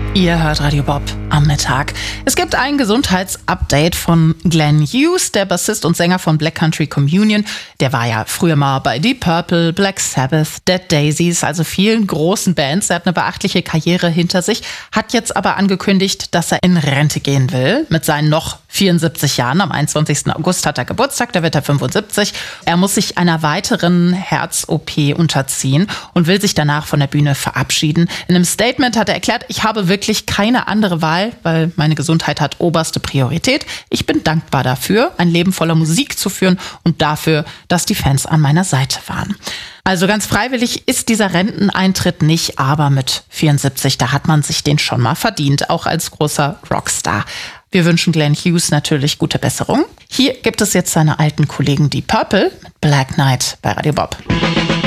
Ihr hört Radio Bob am Mittag. Es gibt ein Gesundheitsupdate von Glenn Hughes, der Bassist und Sänger von Black Country Communion. Der war ja früher mal bei Deep Purple, Black Sabbath, Dead Daisies, also vielen großen Bands. Er hat eine beachtliche Karriere hinter sich, hat jetzt aber angekündigt, dass er in Rente gehen will mit seinen noch 74 Jahren. Am 21. August hat er Geburtstag, da wird er 75. Er muss sich einer weiteren Herz-OP unterziehen und will sich danach von der Bühne verabschieden. In einem Statement hat er erklärt, ich habe wirklich keine andere Wahl, weil meine Gesundheit hat oberste Priorität. Ich bin dankbar dafür, ein Leben voller Musik zu führen und dafür, dass die Fans an meiner Seite waren. Also ganz freiwillig ist dieser Renteneintritt nicht, aber mit 74, da hat man sich den schon mal verdient, auch als großer Rockstar. Wir wünschen Glenn Hughes natürlich gute Besserung. Hier gibt es jetzt seine alten Kollegen Deep Purple mit Black Knight bei Radio Bob.